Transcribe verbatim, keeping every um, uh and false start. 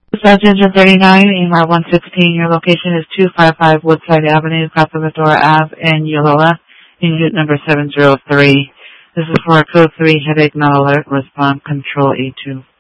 South Ginger thirty-nine, E M R one sixteen. Your location is two fifty-five Woodside Avenue, Capilador Ave, in Yolola, in unit number seven zero three. This is for a code three headache not alert, respond control E two.